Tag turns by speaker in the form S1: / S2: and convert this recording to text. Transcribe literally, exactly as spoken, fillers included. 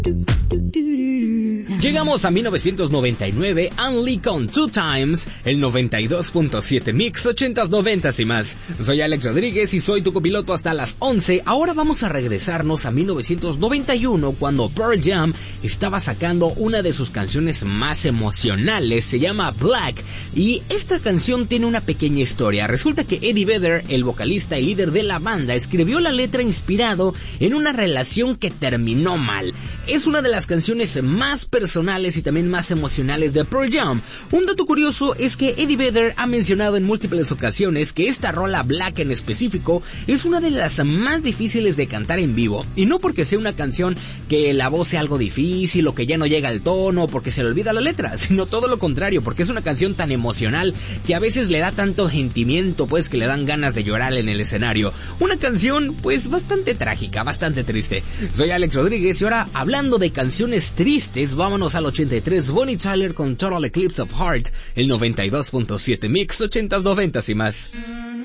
S1: Llegamos a mil novecientos noventa y nueve, Only con Two Times, el noventa y dos punto siete Mix, ochentas, noventas y más. Soy Alex Rodríguez y soy tu copiloto hasta las once. Ahora vamos a regresarnos a mil novecientos noventa y uno, cuando Pearl Jam estaba sacando una de sus canciones más emocionales, se llama Black, y esta canción tiene una pequeña historia. Resulta que Eddie Vedder, el vocalista y líder de la banda, escribió la letra inspirado en una relación que terminó mal. Es una de las canciones más personales y también más emocionales de Pearl Jam. Un dato curioso es que Eddie Vedder ha mencionado en múltiples ocasiones que esta rola Black en específico es una de las más difíciles de cantar en vivo, y no porque sea una canción que la voz sea algo difícil o que ya no llega al tono o porque se le olvida la letra, sino todo lo contrario, porque es una canción tan emocional que a veces le da tanto sentimiento pues que le dan ganas de llorar en el escenario. Una canción pues bastante trágica, bastante triste. Soy Alex Rodríguez y ahora, hablando de canciones tristes, vámonos al ochenta y tres, Bonnie Tyler con Total Eclipse of Heart, el noventa y dos punto siete Mix, ochentas, noventas y más.